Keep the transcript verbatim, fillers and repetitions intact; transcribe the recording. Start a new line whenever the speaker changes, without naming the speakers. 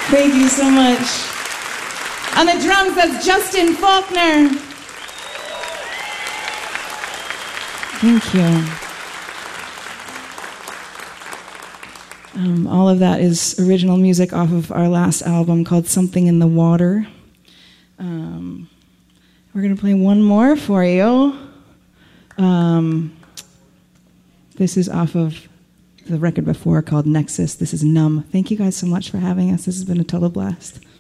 Thank you so much. On the drums, that's Justin Faulkner. Thank you. Um, all of that is original music off of our last album called Something in the Water. Um, we're going to play one more for you. Um, this is off of the record before called Nexus. This is Numb. Thank you guys so much for having us. This has been a total blast.